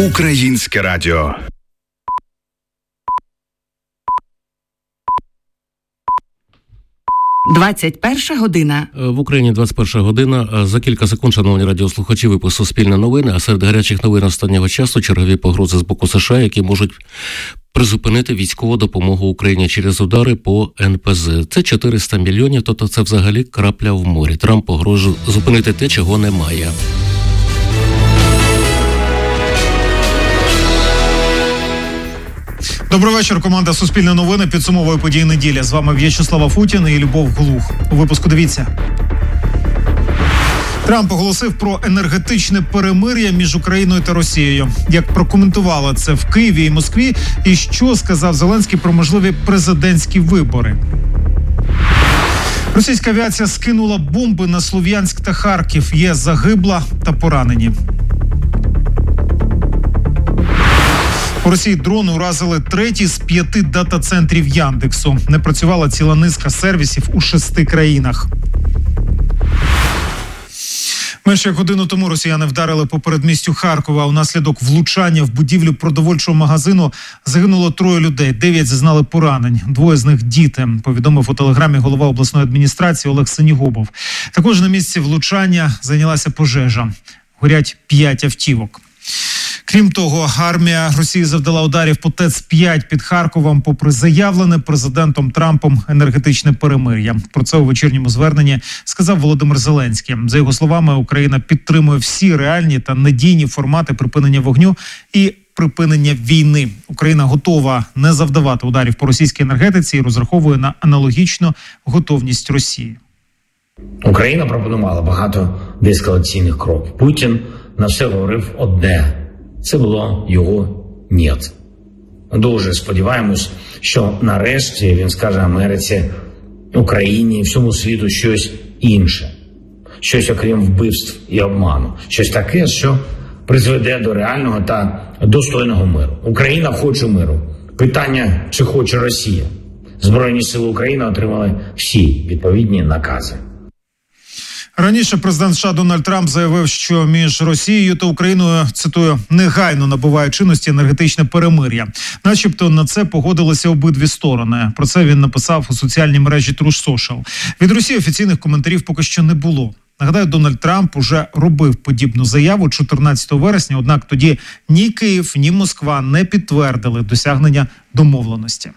Українське радіо. «21 година». В Україні 21 година. За кілька секунд, шановні радіослухачі, випуск «Суспільне новини», а серед гарячих новин останнього часу чергові погрози з боку США, які можуть призупинити військову допомогу Україні через удари по НПЗ. Це 400 мільйонів, тобто це взагалі крапля в морі. Трамп погрожує зупинити те, чого немає. Добрий вечір, команда «Суспільне новини» підсумовує події неділі. З вами В'ячеслав Афутін і Любов Глух. У випуску дивіться. Трамп оголосив про енергетичне перемир'я між Україною та Росією. Як прокоментували це в Києві і Москві, і що сказав Зеленський про можливі президентські вибори. Російська авіація скинула бомби на Слов'янськ та Харків. Є загибла та поранені. У Росії дрони уразили 3-й з 5 дата-центрів Яндексу. Не працювала ціла низка сервісів у 6 країнах. Менше як годину тому росіяни вдарили по передмістю Харкова. Унаслідок влучання в будівлю продовольчого магазину загинуло 3 людей, 9 зазнали поранень. 2 з них – діти, повідомив у телеграмі голова обласної адміністрації Олег Синігубов. Також на місці влучання зайнялася пожежа. Горять 5 автівок. Крім того, армія Росії завдала ударів по ТЕЦ-5 під Харковом, попри заявлене президентом Трампом енергетичне перемир'я. Про це у вечірньому зверненні сказав Володимир Зеленський. За його словами, Україна підтримує всі реальні та надійні формати припинення вогню і припинення війни. Україна готова не завдавати ударів по російській енергетиці і розраховує на аналогічну готовність Росії. Україна пропонувала багато деескалаційних кроків. Путін на все говорив одне. Це було його «нєт». Дуже сподіваємось, що нарешті він скаже Америці, Україні і всьому світу щось інше. Щось окрім вбивств і обману. Щось таке, що призведе до реального та достойного миру. Україна хоче миру. Питання, чи хоче Росія. Збройні сили України отримали всі відповідні накази. Раніше президент США Дональд Трамп заявив, що між Росією та Україною, цитую, негайно набуває чинності енергетичне перемир'я. Начебто на це погодилися обидві сторони. Про це він написав у соціальній мережі Truth Social. Від Росії офіційних коментарів поки що не було. Нагадаю, Дональд Трамп уже робив подібну заяву 14 вересня, однак тоді ні Київ, ні Москва не підтвердили досягнення домовленості.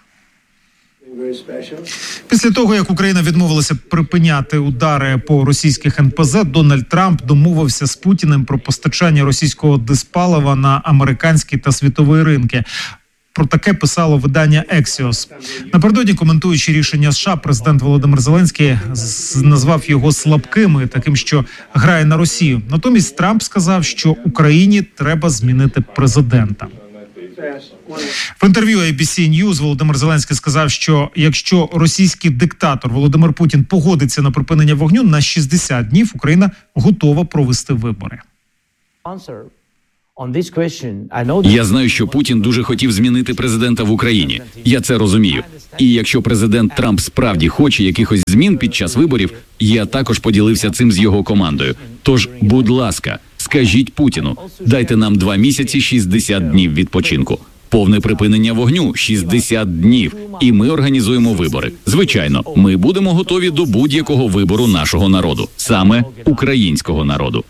Після того, як Україна відмовилася припиняти удари по російських НПЗ, Дональд Трамп домовився з Путіним про постачання російського дизпалива на американські та світові ринки. Про таке писало видання Axios. Напередодні, коментуючи рішення США, президент Володимир Зеленський назвав його слабким і таким, що грає на Росію. Натомість Трамп сказав, що Україні треба змінити президента. В інтерв'ю ABC News Володимир Зеленський сказав, що якщо російський диктатор Володимир Путін погодиться на припинення вогню на 60 днів, Україна готова провести вибори. Я знаю, що Путін дуже хотів змінити президента в Україні. Я це розумію. І якщо президент Трамп справді хоче якихось змін під час виборів, я також поділився цим з його командою. Тож, будь ласка, скажіть Путіну, дайте нам 2 місяці 60 днів відпочинку. Повне припинення вогню 60 днів. І ми організуємо вибори. Звичайно, ми будемо готові до будь-якого вибору нашого народу. Саме українського народу.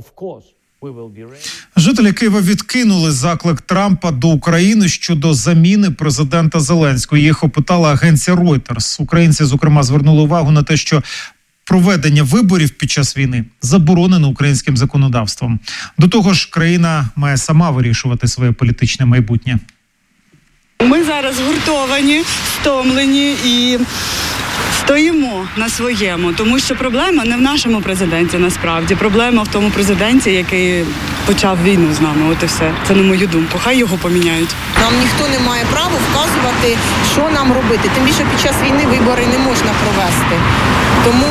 Жителі Києва відкинули заклик Трампа до України щодо заміни президента Зеленського. Їх опитала агенція Reuters. Українці, зокрема, звернули увагу на те, що проведення виборів під час війни заборонено українським законодавством. До того ж, країна має сама вирішувати своє політичне майбутнє. Ми зараз згуртовані, стомлені і стоїмо на своєму, тому що проблема не в нашому президенті, насправді. Проблема в тому президенті, який почав війну з нами, от і все. Це на мою думку. Хай його поміняють. Нам ніхто не має права вказувати, що нам робити. Тим більше під час війни вибори не можна провести. Тому,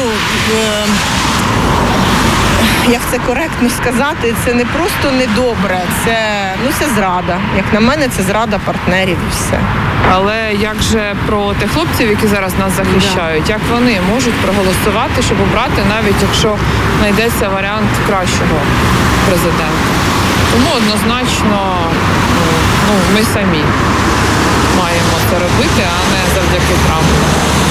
як це коректно сказати, це не просто недобре, це зрада. Як на мене, це зрада партнерів і все. Але як же про тих хлопців, які зараз нас захищають, як вони можуть проголосувати, щоб обрати, навіть якщо знайдеться варіант кращого президента? Тому однозначно ми самі маємо це робити, а не завдяки Трампу.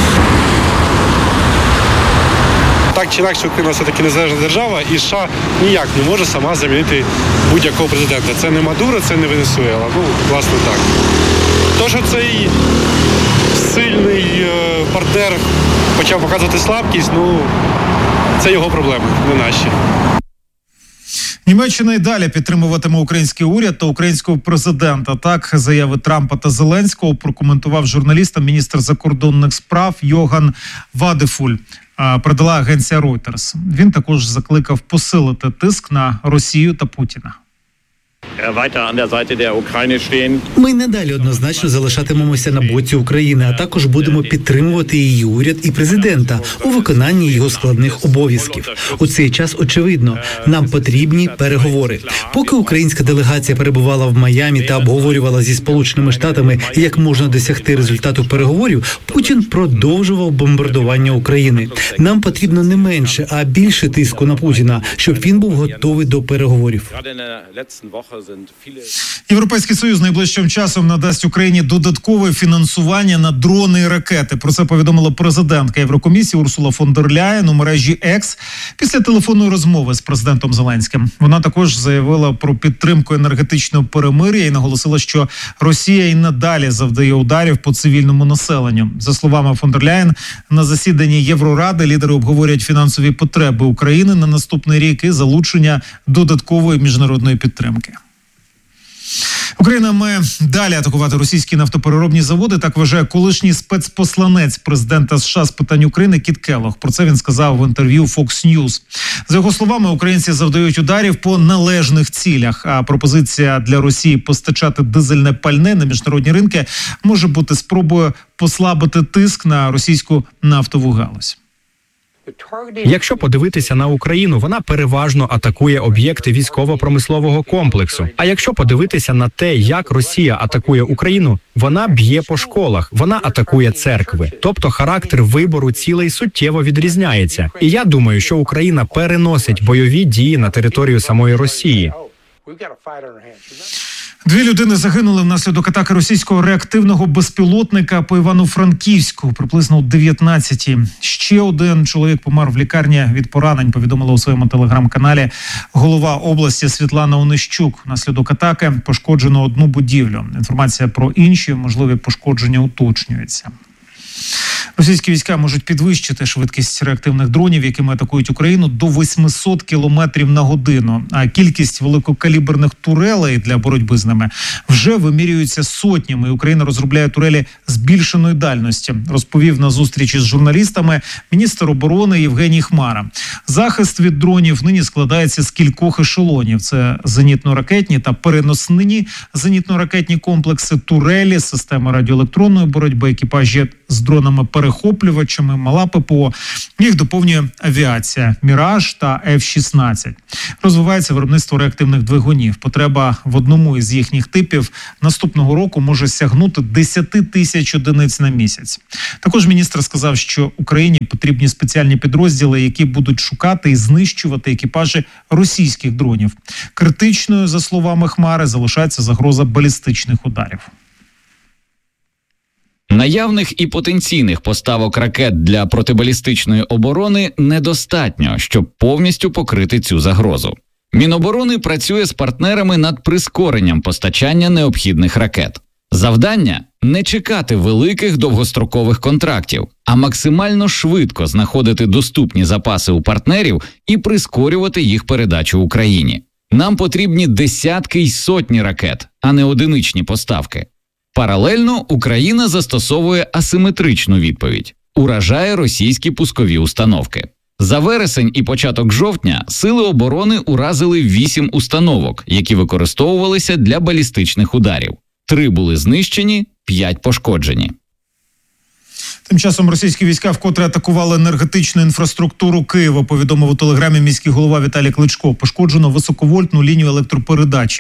Так чи інакше, Україна все-таки незалежна держава, і США ніяк не може сама замінити будь-якого президента. Це не Мадуро, це не Венесуела. Власне, так. То, що цей сильний партнер почав показувати слабкість, це його проблеми, не наші. Німеччина й далі підтримуватиме український уряд та українського президента. Так, заяви Трампа та Зеленського прокоментував журналістам міністр закордонних справ Йоган Вадефуль. Передала агенція Reuters. Він також закликав посилити тиск на Росію та Путіна. Ми надалі однозначно залишатимемося на боці України, а також будемо підтримувати її уряд і президента у виконанні його складних обов'язків. У цей час, очевидно, нам потрібні переговори. Поки українська делегація перебувала в Майамі та обговорювала зі Сполученими Штатами, як можна досягти результату переговорів, Путін продовжував бомбардування України. Нам потрібно не менше, а більше тиску на Путіна, щоб він був готовий до переговорів. Європейський Союз найближчим часом надасть Україні додаткове фінансування на дрони і ракети. Про це повідомила президентка Єврокомісії Урсула фон дер Ляєн у мережі X після телефонної розмови з президентом Зеленським. Вона також заявила про підтримку енергетичного перемир'я і наголосила, що Росія і надалі завдає ударів по цивільному населенню. За словами фон дер Ляєн, на засіданні Євроради лідери обговорять фінансові потреби України на наступний рік і залучення додаткової міжнародної підтримки. Україна має далі атакувати російські нафтопереробні заводи, так вважає колишній спецпосланець президента США з питань України Кіт Келлог. Про це він сказав в інтерв'ю Fox News. За його словами, українці завдають ударів по належних цілях, а пропозиція для Росії постачати дизельне пальне на міжнародні ринки може бути спробою послабити тиск на російську нафтову галузь. Якщо подивитися на Україну, вона переважно атакує об'єкти військово-промислового комплексу. А якщо подивитися на те, як Росія атакує Україну, вона б'є по школах, вона атакує церкви. Тобто характер вибору цілей суттєво відрізняється. І я думаю, що Україна переносить бойові дії на територію самої Росії. 2 людини загинули внаслідок атаки російського реактивного безпілотника по Івано-Франківську приблизно о 19-й. Ще один чоловік помер в лікарні від поранень, повідомила у своєму телеграм-каналі голова області Світлана Онищук. Внаслідок атаки пошкоджено 1 будівлю. Інформація про інші можливі пошкодження уточнюється. Російські війська можуть підвищити швидкість реактивних дронів, якими атакують Україну, до 800 км на годину. А кількість великокаліберних турелей для боротьби з ними вже вимірюється сотнями. І Україна розробляє турелі збільшеної дальності, розповів на зустрічі з журналістами міністр оборони Євгеній Хмара. Захист від дронів нині складається з кількох ешелонів. Це зенітно-ракетні та переносні зенітно-ракетні комплекси, турелі, системи радіоелектронної боротьби, екіпажі з дронами-перехоплювачами, мала ППО. Їх доповнює авіація «Міраж» та F-16. Розвивається виробництво реактивних двигунів. Потреба в одному із їхніх типів наступного року може сягнути 10 тисяч одиниць на місяць. Також міністр сказав, що Україні потрібні спеціальні підрозділи, які будуть шукати і знищувати екіпажі російських дронів. Критичною, за словами Хмари, залишається загроза балістичних ударів. Наявних і потенційних поставок ракет для протибалістичної оборони недостатньо, щоб повністю покрити цю загрозу. Міноборони працює з партнерами над прискоренням постачання необхідних ракет. Завдання – не чекати великих довгострокових контрактів, а максимально швидко знаходити доступні запаси у партнерів і прискорювати їх передачу Україні. Нам потрібні десятки й сотні ракет, а не одиничні поставки. Паралельно Україна застосовує асиметричну відповідь – уражає російські пускові установки. За вересень і початок жовтня Сили оборони уразили 8 установок, які використовувалися для балістичних ударів. 3 були знищені, 5 пошкоджені. Тим часом російські війська вкотре атакували енергетичну інфраструктуру Києва, повідомив у телеграмі міський голова Віталій Кличко. Пошкоджено високовольтну лінію електропередачі.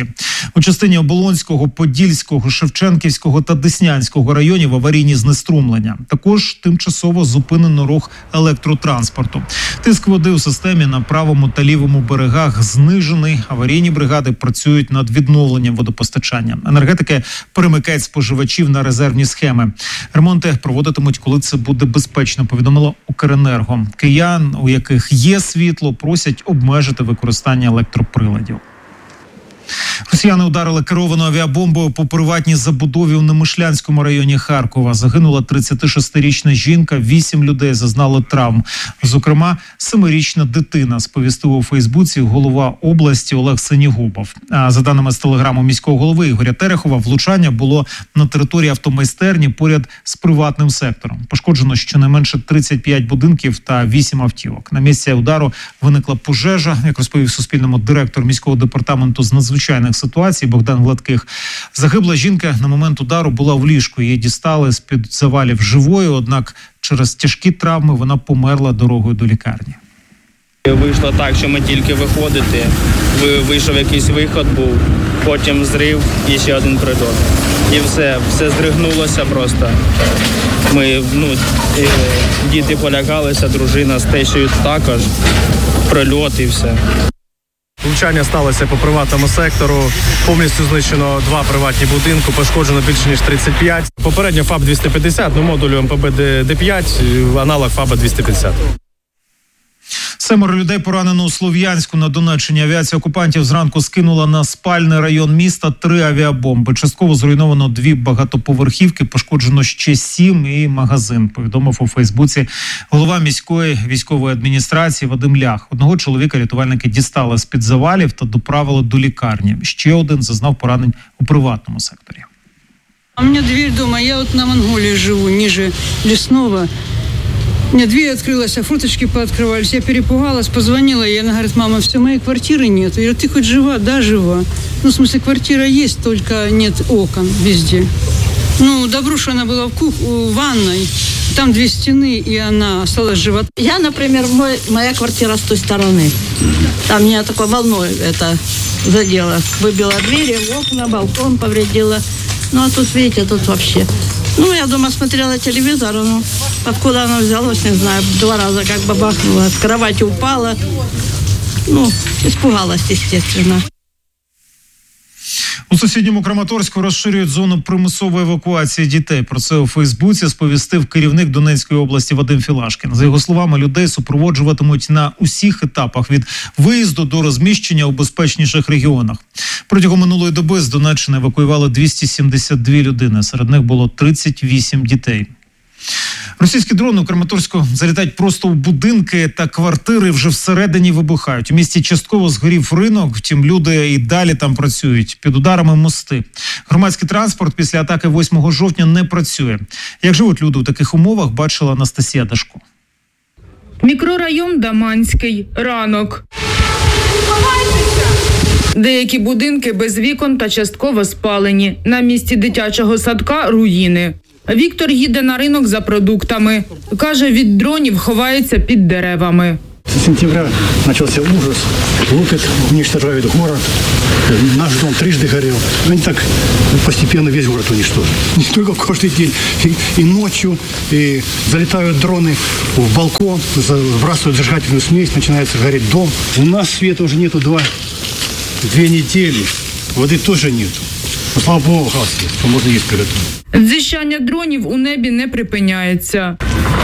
У частині Оболонського, Подільського, Шевченківського та Деснянського районів аварійні знеструмлення. Також тимчасово зупинено рух електротранспорту. Тиск води у системі на правому та лівому берегах знижений. Аварійні бригади працюють над відновленням водопостачання. Енергетики перемикають споживачів на резервні схеми. Ремонти проводитимуть, коли це буде безпечно, повідомило Укренерго. Киян, у яких є світло, просять обмежити використання електроприладів. Росіяни ударили керованою авіабомбою по приватній забудові у Немишлянському районі Харкова. Загинула 36-річна жінка, 8 людей зазнали травм. Зокрема, 7-річна дитина, сповістив у Фейсбуці голова області Олег Синігубов. А за даними з телеграму міського голови Ігоря Терехова, влучання було на території автомайстерні поряд з приватним сектором. Пошкоджено щонайменше 35 будинків та 8 автівок. На місці удару виникла пожежа, як розповів Суспільному директор міського департаменту з надзвичайних ситуацій Богдан Гладких. Загибла жінка на момент удару була в ліжку. Її дістали з-під завалів живою, однак через тяжкі травми вона померла дорогою до лікарні. Вийшло так, що ми тільки виходити, вийшов якийсь виход був, потім зрив і ще один прильот. І все здригнулося просто. Ми, діти полягалися, дружина з тещою також, прильот і все. Влучання сталося по приватному сектору. Повністю знищено 2 приватні будинки, пошкоджено більше ніж 35. Попередньо ФАБ-250, модулю МПБ-Д5, аналог ФАБа-250. 7 людей поранено у Слов'янську на Донеччині. Авіація окупантів зранку скинула на спальний район міста 3 авіабомби. Частково зруйновано 2 багатоповерхівки, пошкоджено ще 7 і магазин, повідомив у Фейсбуці голова міської військової адміністрації Вадим Лях. Одного чоловіка рятувальники дістали з-під завалів та доправили до лікарні. Ще один зазнав поранень у приватному секторі. У мене двір вдома, я от на Монголії живу, ниже Лесного. У меня дверь открылась, а форточки пооткрывались. Я перепугалась, позвонила, и она говорит: мама, все, моей квартиры нет. Я говорю: ты хоть жива? Да, жива. Ну, в смысле, квартира есть, только нет окон везде. Ну, добро, что она была в ванной. Там 2 стены, и она осталась жива. Я, например, моя квартира с той стороны. Там меня такой волной это задело. Выбила двери, окна, балкон повредила. Ну, а тут, видите, тут вообще... Ну, я дома смотрела телевизор, ну, откуда оно взялось, не знаю, 2 раза как бы бахнуло, с кровати упала. Ну, испугалась, естественно. У сусідньому Краматорську розширюють зону примусової евакуації дітей. Про це у Фейсбуці сповістив керівник Донецької області Вадим Філашкін. За його словами, людей супроводжуватимуть на усіх етапах від виїзду до розміщення у безпечніших регіонах. Протягом минулої доби з Донеччини евакуювали 272 людини. Серед них було 38 дітей. Російські дрони у Краматорську залітають просто у будинки та квартири, вже всередині вибухають. У місті частково згорів ринок, втім люди і далі там працюють. Під ударами мости. Громадський транспорт після атаки 8 жовтня не працює. Як живуть люди у таких умовах, бачила Анастасія Дашко. Мікрорайон Даманський. Ранок. Деякі будинки без вікон та частково спалені. На місці дитячого садка – руїни. Віктор їде на ринок за продуктами. Каже, від дронів ховається під деревами. С сентября начался ужас. Лупят, уничтожают город. Наш дом 3 горел. Они так постепенно весь город уничтожили. Не только каждый день. И ночью и залетают дроны в балкон, сбрасывают зажигательную смесь, начинается гореть дом. У нас света уже нету 2 недели. Воды тоже нету. Но, слава Богу, газ есть, то можно есть перед. Дзищання дронів у небі не припиняється.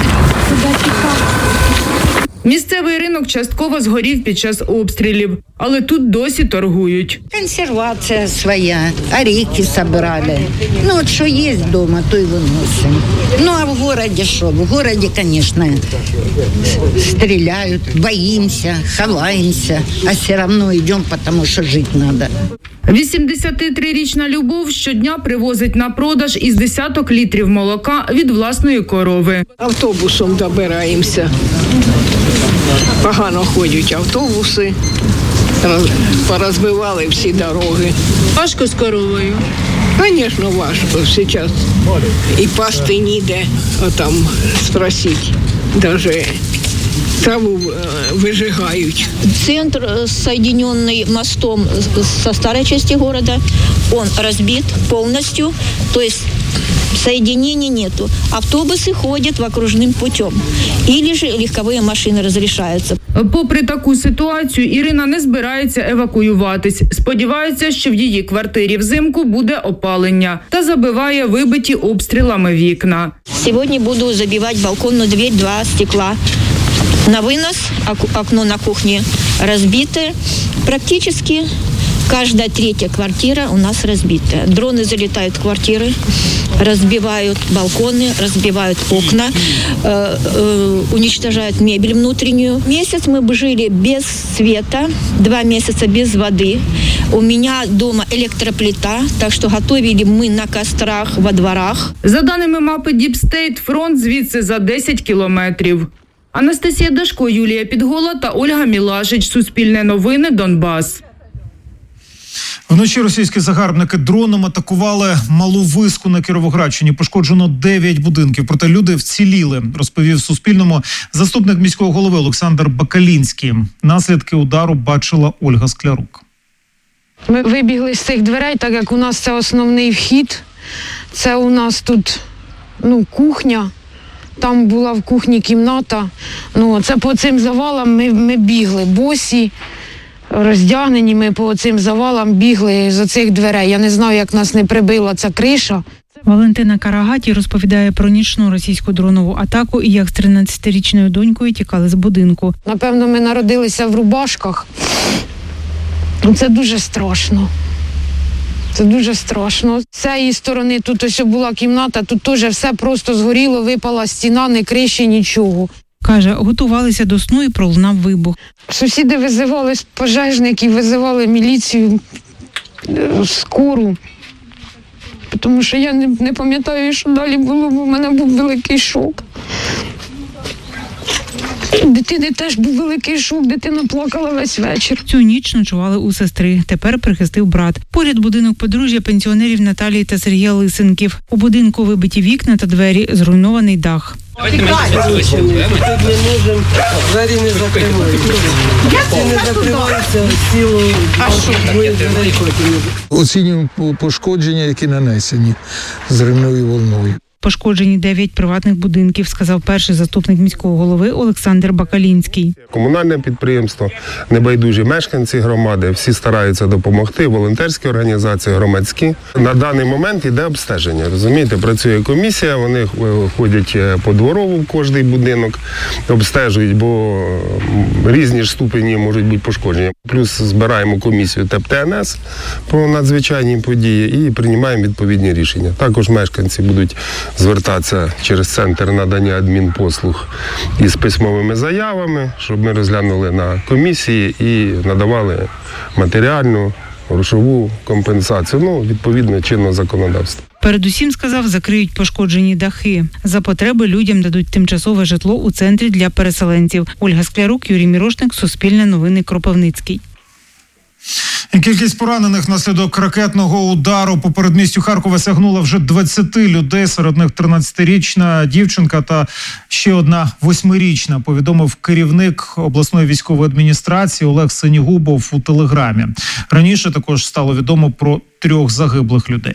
Місцевий ринок частково згорів під час обстрілів, але тут досі торгують. Консервація своя, орехи собирали. Ну, от що є вдома, то й виносимо. Ну, а в городі що? В городі, звісно, стріляють, боїмося, ховаємося, а все одно йдемо, тому що жити треба. 83-річна Любов щодня привозить на продаж із десяток літрів молока від власної корови. Автобусом добираємося. Погано ходять автобуси, порозбивали всі дороги. Важко з коровою? Звісно, важко. Зараз і пасти ніде, там спросити, навіть Траву выжигають. Центр, соединенный мостом со старой части города, он разбит полностью, то есть соединений нету. Автобусы ходят окружным путем. Или же легковые машины разрешаются. Попри таку ситуацію, Ірина не збирається евакуюватись. Сподівається, що в її квартирі взимку буде опалення. Та забиває вибиті обстрілами вікна. Сьогодні буду забивати балконну дверь, 2 стекла. На вынос, окно на кухне разбитое. Практически каждая 3-я квартира у нас разбитая. Дроны залетают в квартиры, разбивают балконы, разбивают окна, уничтожают мебель внутреннюю. Месяц мы жили без света, 2 месяца без воды. У меня дома электроплита, так что готовили мы на кострах, во дворах. За даними мапи Діпстейт, фронт звідси за 10 кілометрів. Анастасія Дашко, Юлія Підгола та Ольга Мілашич. Суспільне новини, Донбас. Вночі російські загарбники дроном атакували Малу Виску на Кіровоградщині. Пошкоджено 9 будинків, проте люди вціліли, розповів Суспільному заступник міського голови Олександр Бакалінський. Наслідки удару бачила Ольга Склярук. Ми вибігли з цих дверей, так як у нас це основний вхід. Це у нас тут кухня. Там була в кухні кімната. Це по цим завалам ми бігли. Босі, роздягнені, ми по цим завалам бігли з оцих дверей. Я не знаю, як нас не прибила ця криша. Валентина Карагаті розповідає про нічну російську дронову атаку і як з 13-річною донькою тікали з будинку. Напевно, ми народилися в рубашках. Це дуже страшно. Це дуже страшно. З цієї сторони тут ось була кімната, тут теж все просто згоріло, випала стіна, не криші, нічого. Каже, готувалися до сну і пролунав вибух. Сусіди визивали пожежників, визивали міліцію, скору. Тому що я не пам'ятаю, що далі було, бо в мене був великий шок. Дитини теж був великий шок, дитина плакала весь вечір. Цю ніч ночували у сестри, тепер прихистив брат. Поряд будинок подружжя пенсіонерів Наталії та Сергія Лисенків. У будинку вибиті вікна та двері, зруйнований дах. Двері не закриваються. Не закриваються сілу. Оцінюємо пошкодження, які нанесені зривною волною. Пошкоджені 9 приватних будинків, сказав перший заступник міського голови Олександр Бакалінський. Комунальне підприємство, небайдужі мешканці громади, всі стараються допомогти, волонтерські організації, громадські. На даний момент йде обстеження, розумієте, працює комісія, вони ходять по дворову в кожний будинок, обстежують, бо різні ж ступені можуть бути пошкоджені. Плюс збираємо комісію ТЕП-ТНС про надзвичайні події і приймаємо відповідні рішення. Також мешканці будуть звертатися через центр надання адмінпослуг із письмовими заявами, щоб ми розглянули на комісії і надавали матеріальну, грошову компенсацію, відповідно чинного законодавства. Передусім, сказав, закриють пошкоджені дахи. За потреби людям дадуть тимчасове житло у центрі для переселенців. Ольга Склярук, Юрій Мірошник, Суспільне новини, Кропивницький. Кількість поранених внаслідок ракетного удару по передмістю Харкова сягнула вже 20 людей, серед них 13-річна дівчинка та ще одна 8-річна, повідомив керівник обласної військової адміністрації Олег Синігубов у Телеграмі. Раніше також стало відомо про 3 загиблих людей.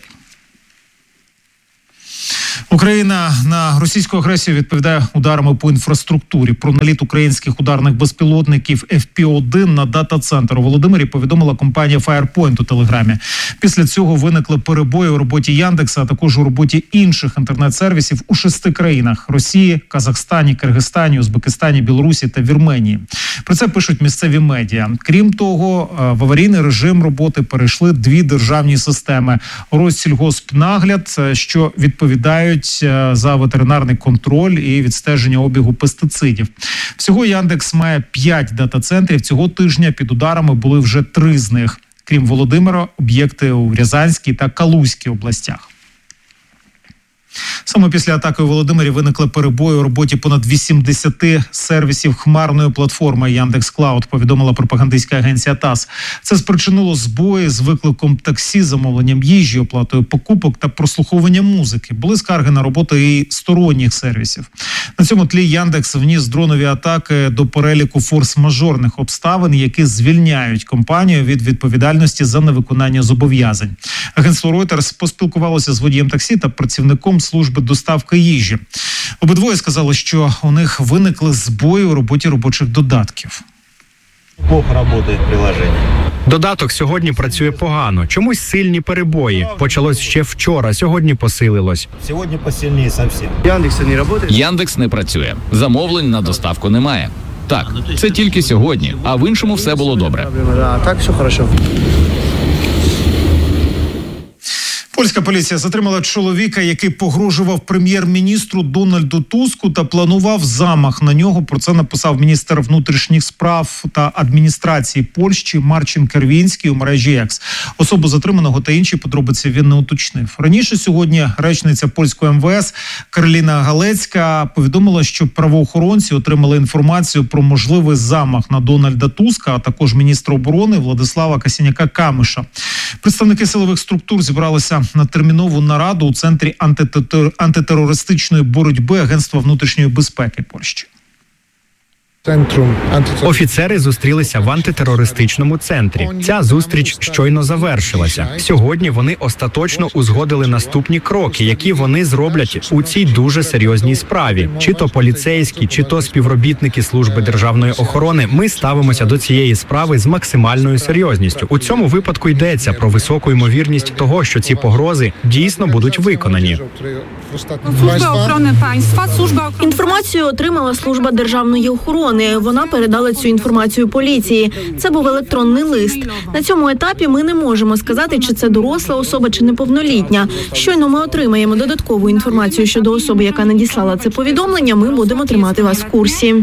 Україна на російську агресію відповідає ударами по інфраструктурі. Про наліт українських ударних безпілотників FP-1 на дата-центр у Володимирі повідомила компанія Firepoint у Телеграмі. Після цього виникли перебої у роботі Яндекса, а також у роботі інших інтернет-сервісів у 6 країнах – Росії, Казахстані, Киргизстані, Узбекистані, Білорусі та Вірменії. Про це пишуть місцеві медіа. Крім того, в аварійний режим роботи перейшли 2 державні системи – Россільгоспнагляд, що відповідають за ветеринарний контроль і відстеження обігу пестицидів. Всього Яндекс має 5 дата-центрів. Цього тижня під ударами були вже 3 з них. Крім Володимира, об'єкти у Рязанській та Калузькій областях. Саме після атаки у Володимирі виникли перебої у роботі понад 80 сервісів хмарної платформи Яндекс.Клауд, повідомила пропагандистська агенція ТАСС. Це спричинило збої з викликом таксі, замовленням їжі, оплатою покупок та прослуховуванням музики. Були скарги на роботу і сторонніх сервісів. На цьому тлі Яндекс вніс дронові атаки до переліку форс-мажорних обставин, які звільняють компанію від відповідальності за невиконання зобов'язань. Агентство Reuters поспілкувалося з водієм таксі та працівником служби доставки їжі. Обидвоє сказали, що у них виникли збої у роботі робочих додатків. Плохо працює приложення. Додаток сьогодні працює погано. Чомусь сильні перебої. Почалось ще вчора, сьогодні посилилось. Сьогодні посильніше зовсім. Яндекс не працює. Замовлень на доставку немає. Так, це тільки сьогодні, а в іншому все було добре. Так, все хорошо. Польська поліція затримала чоловіка, який погрожував прем'єр-міністру Дональду Туску та планував замах на нього. Про це написав міністр внутрішніх справ та адміністрації Польщі Марчин Кервінський у мережі X. Особу затриманого та інші подробиці він не уточнив. Раніше сьогодні речниця польського МВС Кароліна Галецька повідомила, що правоохоронці отримали інформацію про можливий замах на Дональда Туска, а також міністра оборони Владислава Касіняка-Камиша. Представники силових структур зібралися на термінову нараду у Центрі антитерористичної боротьби Агентства внутрішньої безпеки Польщі. Офіцери зустрілися в антитерористичному центрі. Ця зустріч щойно завершилася. Сьогодні вони остаточно узгодили наступні кроки, які вони зроблять у цій дуже серйозній справі. Чи то поліцейські, чи то співробітники служби державної охорони. Ми ставимося до цієї справи з максимальною серйозністю. У цьому випадку йдеться про високу ймовірність того, що ці погрози дійсно будуть виконані. Інформацію отримала служба державної охорони. Вона передала цю інформацію поліції. Це був електронний лист. На цьому етапі ми не можемо сказати, чи це доросла особа, чи неповнолітня. Щойно ми отримаємо додаткову інформацію щодо особи, яка надіслала це повідомлення, ми будемо тримати вас в курсі.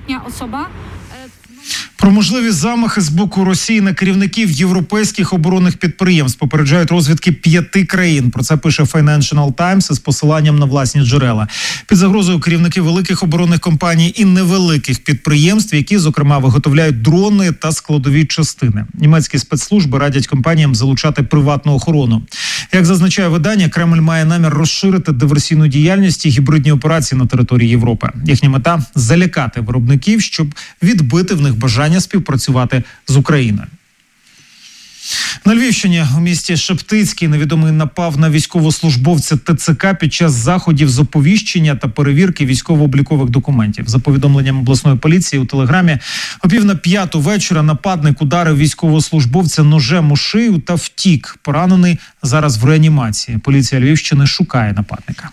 Про можливі замахи з боку Росії на керівників європейських оборонних підприємств попереджають розвідки 5 країн. Про це пише Financial Times із посиланням на власні джерела. Під загрозою керівники великих оборонних компаній і невеликих підприємств, які, зокрема, виготовляють дрони та складові частини. Німецькі спецслужби радять компаніям залучати приватну охорону. Як зазначає видання, Кремль має намір розширити диверсійну діяльність і гібридні операції на території Європи. Їхня мета – залякати виробників, щоб відбити в них бажання співпрацювати з Україною. На Львівщині у місті Шептицький невідомий напав на військовослужбовця ТЦК під час заходів з оповіщення та перевірки військово-облікових документів. За повідомленням обласної поліції у Телеграмі, о 4:45 вечора нападник ударив військовослужбовця ножем у шию та втік. Поранений зараз в реанімації. Поліція Львівщини шукає нападника.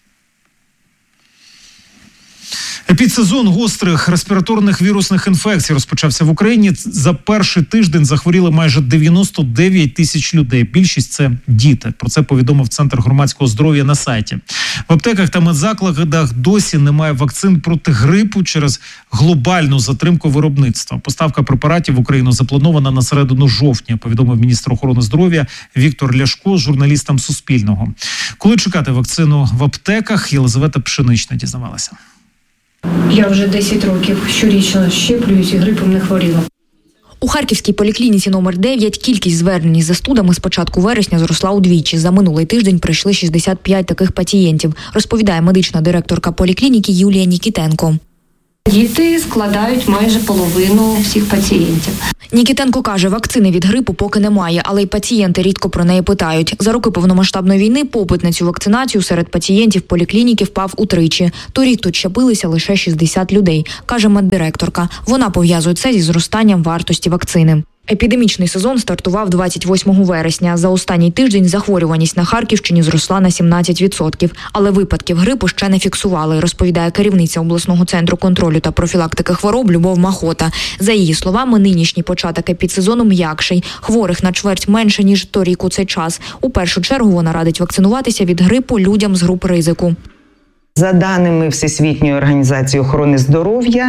Епідсезон гострих респіраторних вірусних інфекцій розпочався в Україні. За перший тиждень захворіли майже 99 тисяч людей. Більшість – це діти. Про це повідомив Центр громадського здоров'я на сайті. В аптеках та медзакладах досі немає вакцин проти грипу через глобальну затримку виробництва. Поставка препаратів в Україну запланована на середину жовтня, повідомив міністр охорони здоров'я Віктор Ляшко журналістам Суспільного. Коли чекати вакцину в аптеках, Єлизавета Пшенична дізнавалася. Я вже 10 років щорічно щеплююсь і грипом не хворіла. У Харківській поліклініці номер 9 кількість звернень із застудами з початку вересня зросла удвічі. За минулий тиждень прийшли 65 таких пацієнтів, розповідає медична директорка поліклініки Юлія Нікітенко. Діти складають майже половину всіх пацієнтів. Нікітенко каже, вакцини від грипу поки немає, але й пацієнти рідко про неї питають. За роки повномасштабної війни попит на цю вакцинацію серед пацієнтів поліклініки впав утричі. Торік тут щепилися лише 60 людей, каже меддиректорка. Вона пов'язує це зі зростанням вартості вакцини. Епідемічний сезон стартував 28 вересня. За останній тиждень захворюваність на Харківщині зросла на 17%. Але випадків грипу ще не фіксували, розповідає керівниця обласного центру контролю та профілактики хвороб Любов Махота. За її словами, нинішній початок епідсезону м'якший. Хворих на чверть менше, ніж торік у цей час. У першу чергу вона радить вакцинуватися від грипу людям з груп ризику. За даними Всесвітньої організації охорони здоров'я,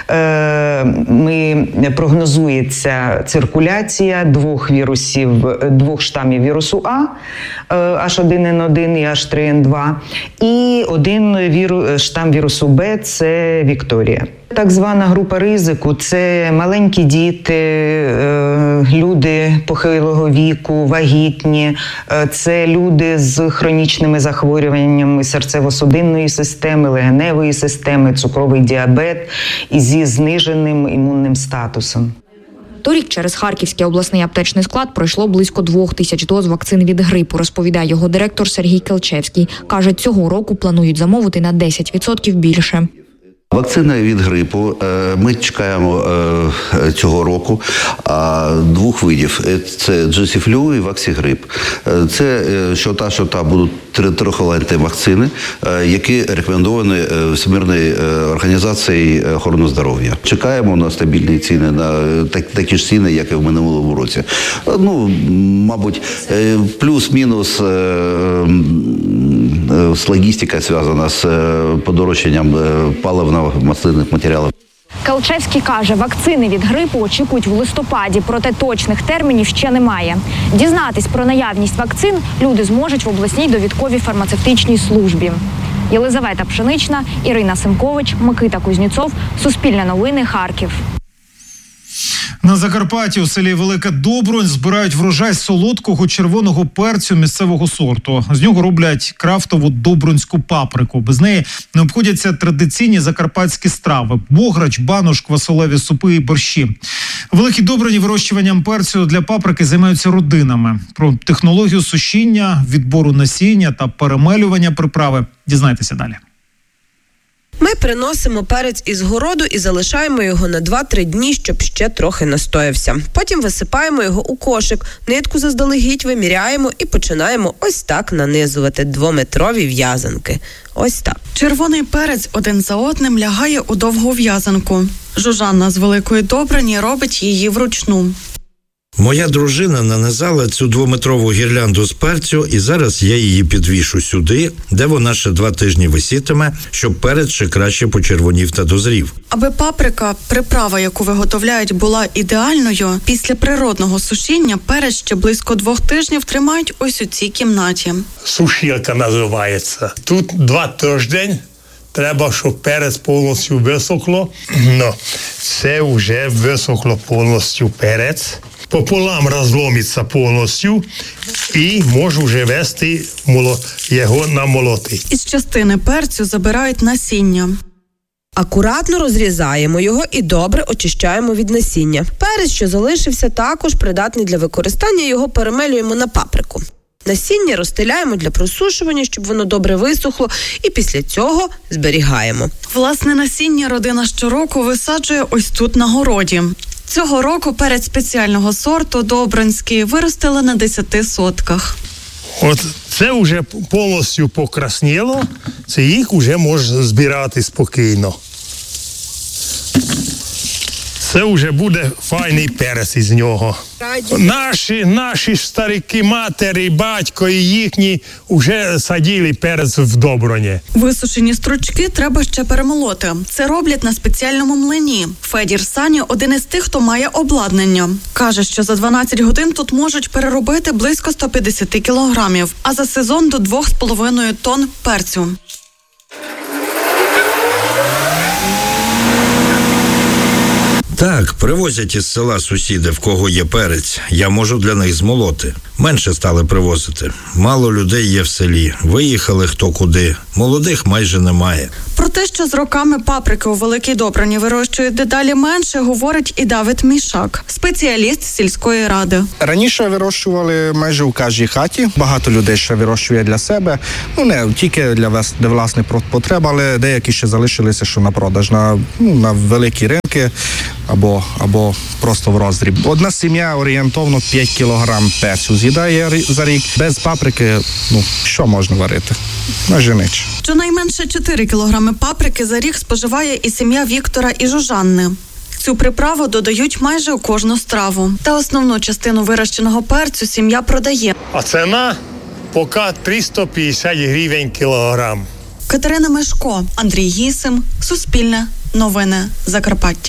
прогнозується циркуляція двох штамів вірусу А, H1N1 і H3N2, і один штам вірусу Б – це Вікторія. Так звана група ризику – це маленькі діти, люди похилого віку, вагітні, це люди з хронічними захворюваннями серцево-судинної системи, легеневої системи, цукровий діабет і зі зниженим імунним статусом. Торік через Харківський обласний аптечний склад пройшло близько 2000 доз вакцин від грипу, розповідає його директор Сергій Келчевський. Каже, цього року планують замовити на 10% більше. Вакцина від грипу ми чекаємо цього року двох видів. Це Джесіфлю і Ваксігрип. Це що та будуть трихвалентні вакцини, які рекомендовані Всемирною організацією охорони здоров'я. Чекаємо на стабільні ціни, на такі ж ціни, як і в минулому році. Мабуть, плюс-мінус логістика зв'язана з подорожчанням паливно-мастильних матеріалів. Келчевський каже, вакцини від грипу очікують в листопаді, проте точних термінів ще немає. Дізнатись про наявність вакцин люди зможуть в обласній довідковій фармацевтичній службі. Єлизавета Пшенична, Ірина Симкович, Микита Кузнєцов, Суспільне новини, Харків. На Закарпатті у селі Велика Добронь збирають врожай солодкого червоного перцю місцевого сорту. З нього роблять крафтову добронську паприку. Без неї не обходяться традиційні закарпатські страви – бограч, банош, квасолеві супи і борщі. У Великій Доброні вирощуванням перцю для паприки займаються родинами. Про технологію сушіння, відбору насіння та перемелювання приправи дізнайтеся далі. Ми приносимо перець із городу і залишаємо його на 2-3 дні, щоб ще трохи настоявся. Потім висипаємо його у кошик, нитку заздалегідь виміряємо і починаємо ось так нанизувати 2-метрові в'язанки. Ось так. Червоний перець один за одним лягає у довгу в'язанку. Жужанна з Великої Доброні робить її вручну. Моя дружина нанизала цю 2-метрову гірлянду з перцю, і зараз я її підвішу сюди, де вона ще 2 тижні висітиме, щоб перець ще краще почервонів та дозрів. Аби паприка, приправа, яку виготовляють, була ідеальною, після природного сушіння перець ще близько 2 тижнів тримають ось у цій кімнаті. Сушілка називається. Тут 2 тижні. Треба, щоб перець повністю висохло. Це вже висохло повністю перець. Пополам розломиться повністю і можу вже вести його на молоти. Із частини перцю забирають насіння. Акуратно розрізаємо його і добре очищаємо від насіння. Перець, що залишився, також придатний для використання, його перемелюємо на паприку. Насіння розстеляємо для просушування, щоб воно добре висохло, і після цього зберігаємо. Власне насіння родина щороку висаджує ось тут на городі. Цього року перець спеціального сорту добронський виростили на 10 сотках. От це вже повністю покрасніло, це їх вже можна збирати спокійно. Це вже буде файний перець із нього. Наші старики, матері, батько і їхні вже садили перець в Доброні. Висушені стручки треба ще перемолоти. Це роблять на спеціальному млині. Федір Саня – один із тих, хто має обладнання. Каже, що за 12 годин тут можуть переробити близько 150 кілограмів, а за сезон до 2,5 тонн перцю. Так, привозять із села сусіди, в кого є перець. Я можу для них змолоти. Менше стали привозити. Мало людей є в селі. Виїхали хто куди. Молодих майже немає. Про те, що з роками паприки у Великій Доброні вирощують дедалі менше, говорить і Давид Мішак, спеціаліст сільської ради. Раніше вирощували майже у кожній хаті. Багато людей ще вирощує для себе. Не тільки для власних потреб, але деякі ще залишилися, що на продаж, на великі ринки або просто в роздріб. Одна сім'я орієнтовно 5 кілограм перцю з'їдає за рік. Без паприки, що можна варити? Майже ніч. Щонайменше 4 кілограми паприки за рік споживає і сім'я Віктора і Жужанни. Цю приправу додають майже у кожну страву. Та основну частину вирощеного перцю сім'я продає. А ціна поки 350 гривень кілограм. Катерина Мешко, Андрій Гісим, Суспільне, Новини, Закарпаття.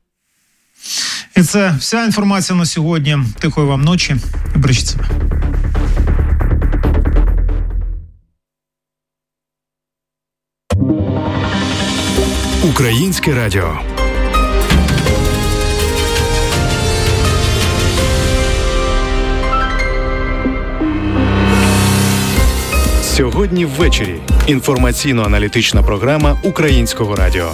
І це вся інформація на сьогодні. Тихої вам ночі і бережіть себе. Українське радіо. Сьогодні ввечері. Інформаційно-аналітична програма Українського радіо.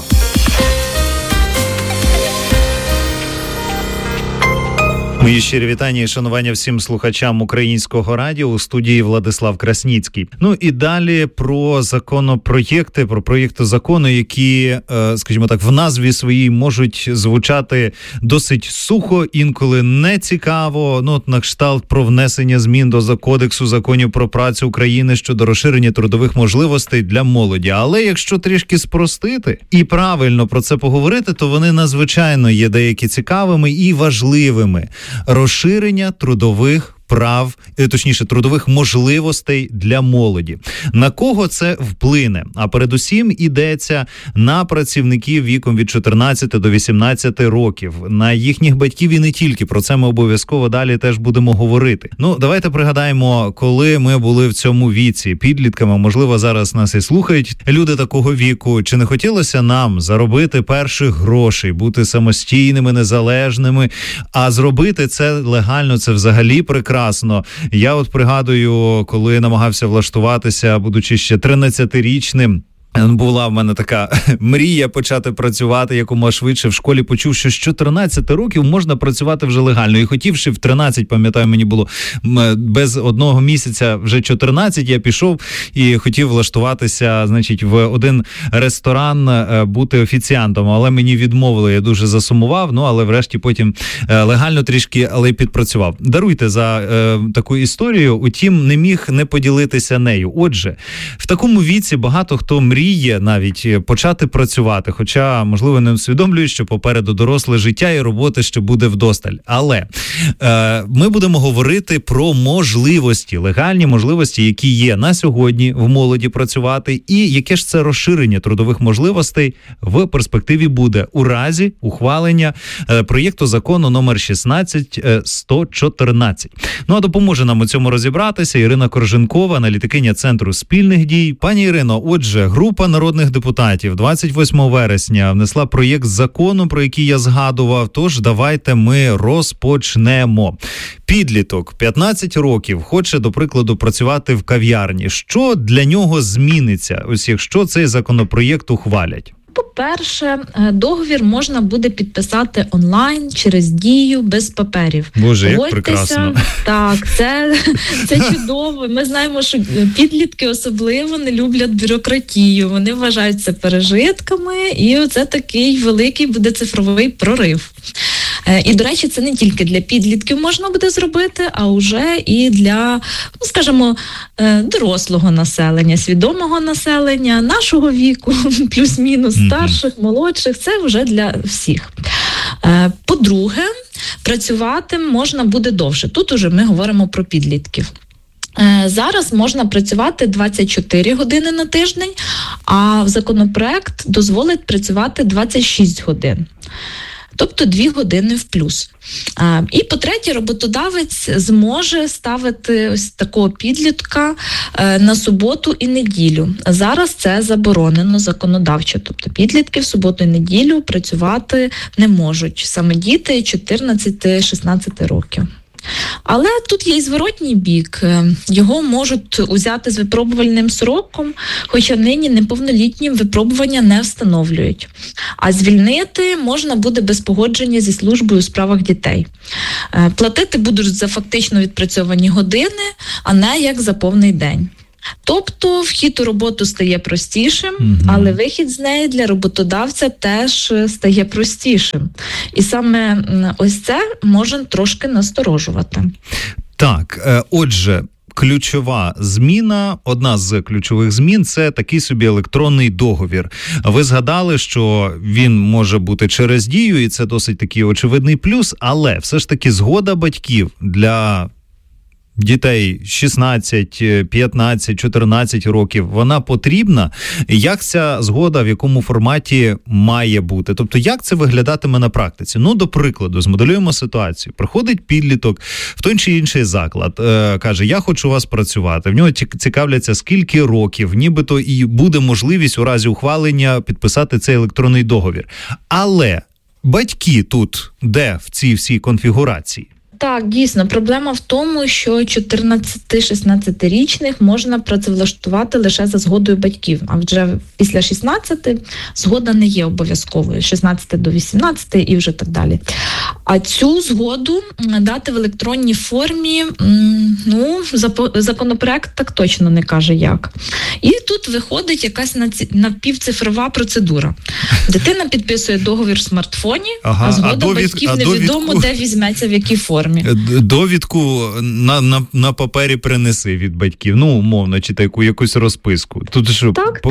Мої щирі вітання і шанування всім слухачам Українського радіо. У студії Владислав Красніцький. Ну і далі про законопроєкти, про проєкти закону, які, скажімо так, в назві своїй можуть звучати досить сухо, інколи не цікаво. Ну, от на кшталт про внесення змін до Кодексу законів про працю України щодо розширення трудових можливостей для молоді. Але якщо трішки спростити і правильно про це поговорити, то вони надзвичайно є деякі цікавими і важливими. Розширення трудових прав, точніше, трудових можливостей для молоді. На кого це вплине? А передусім йдеться на працівників віком від 14 до 18 років, на їхніх батьків і не тільки. Про це ми обов'язково далі теж будемо говорити. Ну, давайте пригадаємо, коли ми були в цьому віці підлітками, можливо, зараз нас і слухають люди такого віку. Чи не хотілося нам заробити перших грошей, бути самостійними, незалежними, а зробити це легально, це взагалі прекрасно. Я от пригадую, коли намагався влаштуватися, будучи ще 13-річним, була в мене така мрія почати працювати якомога швидше. В школі почув, що з 14 років можна працювати вже легально. І хотівши в 13, пам'ятаю, мені було без одного місяця, вже 14, я пішов і хотів влаштуватися, значить, в один ресторан, бути офіціантом. Але мені відмовили, я дуже засумував, ну, але врешті потім легально трішки, але й підпрацював. Даруйте за таку історію, утім, не міг не поділитися нею. Отже, в такому віці багато хто мріє навіть почати працювати, хоча, можливо, не усвідомлюють, що попереду доросле життя і роботи ще буде вдосталь. Але ми будемо говорити про можливості, легальні можливості, які є на сьогодні в молоді працювати, і яке ж це розширення трудових можливостей в перспективі буде у разі ухвалення проєкту закону номер 16114. Ну, а допоможе нам у цьому розібратися Ірина Корженкова, аналітикиня Центру спільних дій. Пані Ірино, отже, група народних депутатів 28 вересня внесла проєкт закону, про який я згадував, тож давайте ми розпочнемо. Підліток, 15 років, хоче, до прикладу, працювати в кав'ярні. Що для нього зміниться, ось якщо цей законопроєкт ухвалять? По-перше, договір можна буде підписати онлайн через Дію без паперів. Боже, як прекрасно. Так, це чудово. Ми знаємо, що підлітки особливо не люблять бюрократію. Вони вважають це пережитками, і оце такий великий буде цифровий прорив. І, до речі, це не тільки для підлітків можна буде зробити, а вже і для, ну, скажімо, дорослого населення, свідомого населення, нашого віку, плюс-мінус, старших, молодших, це вже для всіх. По-друге, працювати можна буде довше. Тут уже ми говоримо про підлітків. Зараз можна працювати 24 години на тиждень, а законопроект дозволить працювати 26 годин. Тобто 2 години в плюс. І по-третє, роботодавець зможе ставити ось такого підлітка на суботу і неділю. Зараз це заборонено законодавчо. Тобто підлітки в суботу і неділю працювати не можуть. Саме діти 14-16 років. Але тут є і зворотній бік. Його можуть узяти з випробувальним сроком, хоча нині неповнолітнім випробування не встановлюють. А звільнити можна буде без погодження зі службою у справах дітей. Платити будуть за фактично відпрацьовані години, а не як за повний день. Тобто вхід у роботу стає простішим, але вихід з неї для роботодавця теж стає простішим. І саме ось це може трошки насторожувати. Так, отже, ключова зміна, одна з ключових змін – це такий собі електронний договір. Ви згадали, що він може бути через Дію, і це досить такий очевидний плюс, але все ж таки згода батьків для дітей 16, 15, 14 років, вона потрібна? Як ця згода, в якому форматі має бути? Тобто, як це виглядатиме на практиці? Ну, до прикладу, змоделюємо ситуацію. Приходить підліток в той чи інший заклад, каже, я хочу у вас працювати. В нього цікавляться, скільки років, нібито і буде можливість у разі ухвалення підписати цей електронний договір. Але батьки тут де в цій всій конфігурації? Так, дійсно, проблема в тому, що 14-16-річних можна працевлаштувати лише за згодою батьків, а вже після 16 згода не є обов'язковою, 16 до 18 і вже так далі. А цю згоду дати в електронній формі, законопроект так точно не каже як. І тут виходить якась напівцифрова процедура. Дитина підписує договір в смартфоні, а згода батьків невідомо, де візьметься, в якій формі. Довідку на папері принеси від батьків, умовно, чи таку якусь розписку. Тут що,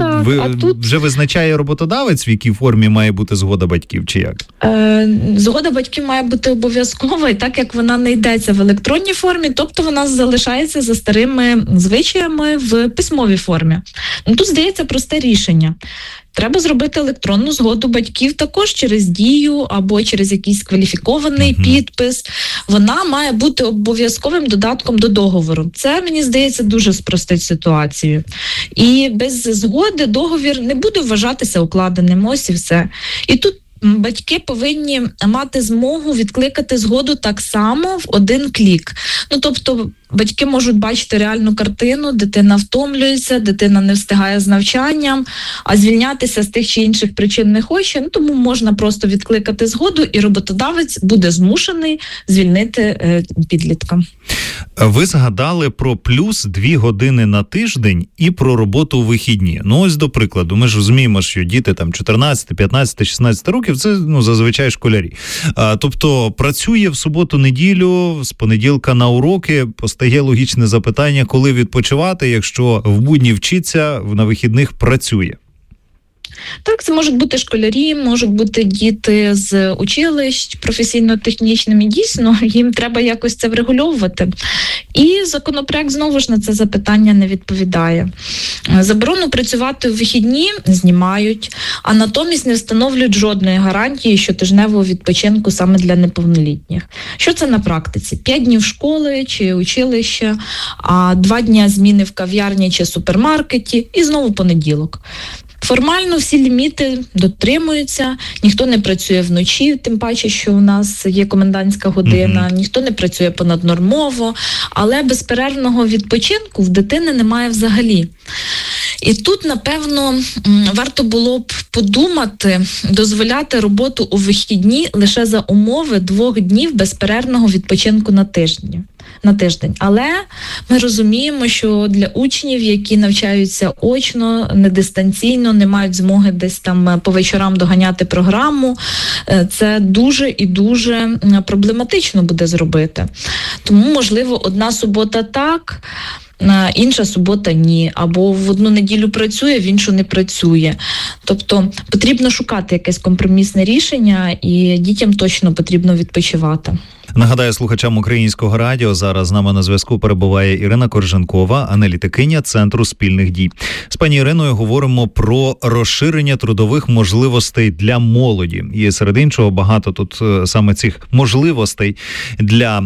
вже визначає роботодавець, в якій формі має бути згода батьків, чи як? Згода батьків має бути обов'язкова, і так як вона не йдеться в електронній формі, тобто вона залишається за старими звичаями в письмовій формі. Тут, здається, просте рішення. Треба зробити електронну згоду батьків також через Дію або через якийсь кваліфікований підпис. Вона має бути обов'язковим додатком до договору. Це, мені здається, дуже спростить ситуацію. І без згоди договір не буде вважатися укладеним, ось і все. І тут батьки повинні мати змогу відкликати згоду так само в один клік. Тобто батьки можуть бачити реальну картину, дитина втомлюється, дитина не встигає з навчанням, а звільнятися з тих чи інших причин не хоче, тому можна просто відкликати згоду, і роботодавець буде змушений звільнити підлітка. Ви згадали про плюс 2 години на тиждень і про роботу у вихідні. Ось, до прикладу, ми ж розуміємо, що діти там 14, 15, 16 років – це зазвичай школярі. Тобто працює в суботу-неділю, з понеділка на уроки. Постає логічне запитання, коли відпочивати, якщо в будні вчиться, на вихідних працює. Так, це можуть бути школярі, можуть бути діти з училищ професійно-технічними. Дійсно, їм треба якось це врегульовувати. І законопроект знову ж на це запитання не відповідає. Заборону працювати в вихідні знімають, а натомість не встановлюють жодної гарантії щотижневого відпочинку саме для неповнолітніх. Що це на практиці? 5 днів школи чи училища, а 2 дні зміни в кав'ярні чи супермаркеті і знову понеділок. Формально всі ліміти дотримуються, ніхто не працює вночі, тим паче, що у нас є комендантська година, ніхто не працює понаднормово, але безперервного відпочинку в дитини немає взагалі. І тут, напевно, варто було б подумати, дозволяти роботу у вихідні лише за умови 2 днів безперервного відпочинку на тиждень. Але ми розуміємо, що для учнів, які навчаються очно, не дистанційно, не мають змоги десь там по вечорам доганяти програму, це дуже і дуже проблематично буде зробити. Тому, можливо, одна субота так, інша субота ні, або в одну неділю працює, в іншу не працює. Тобто потрібно шукати якесь компромісне рішення, і дітям точно потрібно відпочивати. Нагадаю слухачам Українського радіо, зараз з нами на зв'язку перебуває Ірина Корженкова, аналітикиня Центру спільних дій. З пані Іриною говоримо про розширення трудових можливостей для молоді. І серед іншого багато тут саме цих можливостей для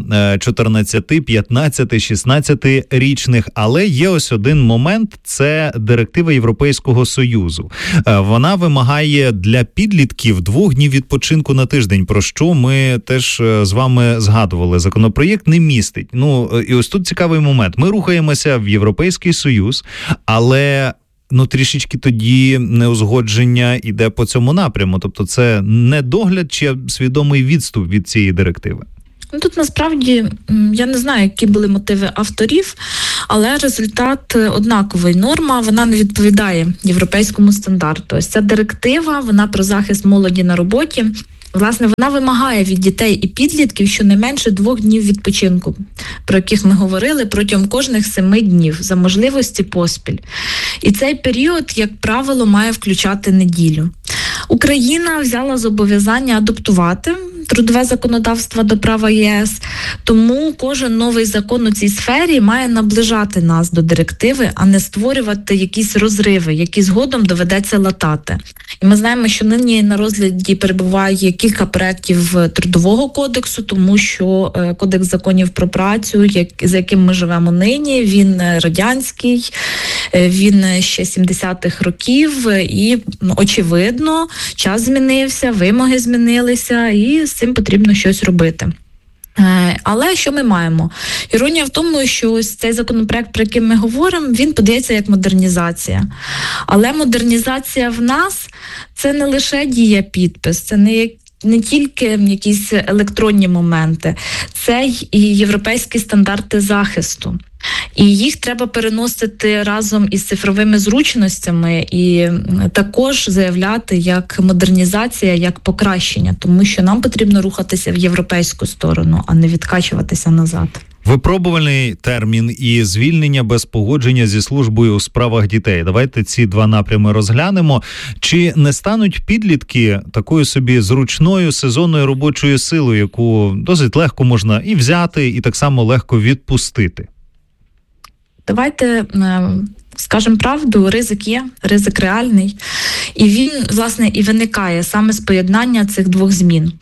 14, 15, 16-річних. Але є ось один момент – це директива Європейського Союзу. Вона вимагає для підлітків 2 днів відпочинку на тиждень, про що ми теж з вами згадували. Законопроєкт не містить. І ось тут цікавий момент. Ми рухаємося в Європейський Союз, але трішечки тоді неузгодження йде по цьому напряму. Тобто це не догляд чи свідомий відступ від цієї директиви? Тут насправді я не знаю, які були мотиви авторів, але результат однаковий. Норма, вона не відповідає європейському стандарту. Ось ця директива, вона про захист молоді на роботі. Власне, вона вимагає від дітей і підлітків щонайменше 2 днів відпочинку, про яких ми говорили, протягом кожних 7 днів, за можливості поспіль. І цей період, як правило, має включати неділю. Україна взяла зобов'язання адаптувати трудове законодавство до права ЄС. Тому кожен новий закон у цій сфері має наближати нас до директиви, а не створювати якісь розриви, які згодом доведеться латати. І ми знаємо, що нині на розгляді перебуває кілька проєктів Трудового кодексу, тому що Кодекс законів про працю, за яким ми живемо нині, він радянський, він ще 70-х років, і очевидно, час змінився, вимоги змінилися, і з цим потрібно щось робити. Але що ми маємо? Іронія в тому, що ось цей законопроект, про який ми говоримо, він подається як модернізація. Але модернізація в нас – це не лише дія-підпис, це не тільки якісь електронні моменти, це і європейські стандарти захисту. І їх треба переносити разом із цифровими зручностями і також заявляти як модернізація, як покращення, тому що нам потрібно рухатися в європейську сторону, а не відкачуватися назад. Випробувальний термін і звільнення без погодження зі службою у справах дітей. Давайте ці два напрями розглянемо. Чи не стануть підлітки такою собі зручною сезонною робочою силою, яку досить легко можна і взяти, і так само легко відпустити? Давайте скажемо правду, ризик є, ризик реальний. І він, власне, і виникає саме з поєднання цих двох змін.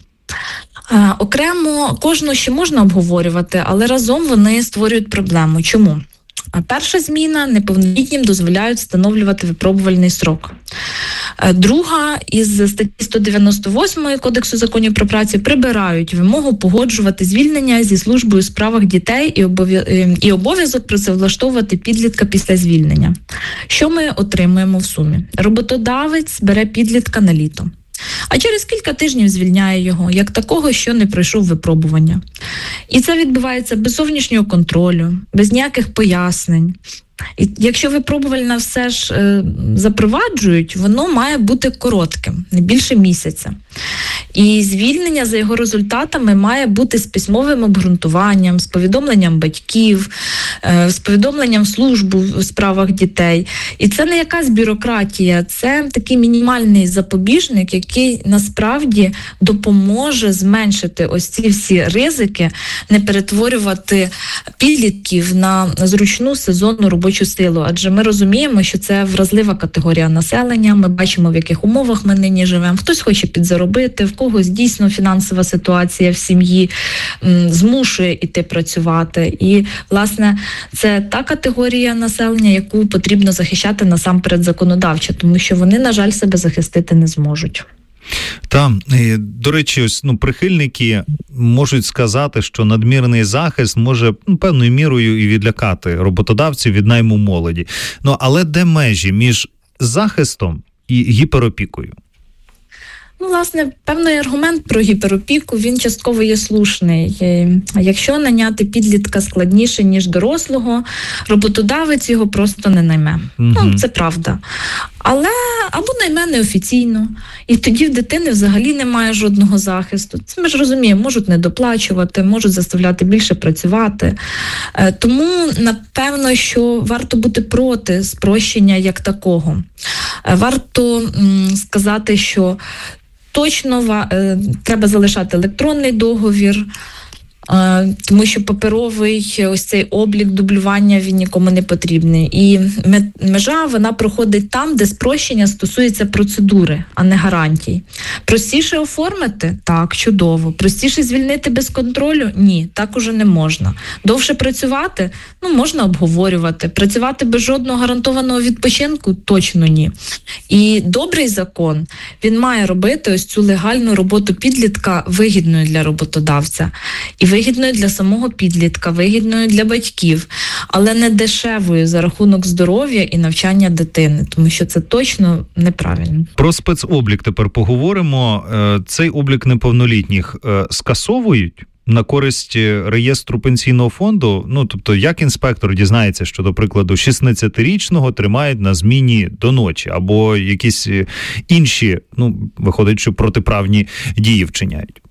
Окремо кожну ще можна обговорювати, але разом вони створюють проблему. Чому? Перша зміна – неповнолітнім дозволяють встановлювати випробувальний срок. Друга – із статті 198 Кодексу законів про працю прибирають вимогу погоджувати звільнення зі службою у справах дітей і обов'язок працевлаштовувати підлітка після звільнення. Що ми отримуємо в сумі? Роботодавець бере підлітка на літо, а через кілька тижнів звільняє його, як такого, що не пройшов випробування. І це відбувається без зовнішнього контролю, без ніяких пояснень. І якщо випробувальне все ж запроваджують, воно має бути коротким, не більше місяця. І звільнення за його результатами має бути з письмовим обґрунтуванням, з повідомленням батьків, з повідомленням служби у справах дітей. І це не якась бюрократія, це такий мінімальний запобіжник, який насправді допоможе зменшити ось ці всі ризики, не перетворювати підлітків на зручну сезонну робочу силу. Адже ми розуміємо, що це вразлива категорія населення, ми бачимо, в яких умовах ми нині живемо. Хтось хоче підзаробити, в когось дійсно фінансова ситуація в сім'ї змушує іти працювати. І, власне, це та категорія населення, яку потрібно захищати насамперед законодавчо, тому що вони, на жаль, себе захистити не зможуть. До речі, ось прихильники можуть сказати, що надмірний захист може певною мірою і відлякати роботодавців від найму молоді. Але де межі між захистом і гіперопікою? Власне, певний аргумент про гіперопіку, він частково є слушний. Якщо наняти підлітка складніше, ніж дорослого, роботодавець його просто не найме. Це правда. Але або найме неофіційно, і тоді в дитини взагалі немає жодного захисту. Це ми ж розуміємо, можуть не доплачувати, можуть заставляти більше працювати. Тому, напевно, що варто бути проти спрощення як такого. Варто сказати, що точно треба залишати електронний договір, тому що паперовий ось цей облік, дублювання, він нікому не потрібний. І межа, вона проходить там, де спрощення стосується процедури, а не гарантій. Простіше оформити? Так, чудово. Простіше звільнити без контролю? Ні, так уже не можна. Довше працювати? Можна обговорювати. Працювати без жодного гарантованого відпочинку? Точно ні. І добрий закон, він має робити ось цю легальну роботу підлітка вигідною для роботодавця. І вигідною для самого підлітка, вигідною для батьків, але не дешевою за рахунок здоров'я і навчання дитини, тому що це точно неправильно. Про спецоблік тепер поговоримо. Цей облік неповнолітніх скасовують на користь реєстру пенсійного фонду? Тобто, як інспектор дізнається, що, до прикладу, 16-річного тримають на зміні до ночі, або якісь інші, виходить, що протиправні дії вчиняють?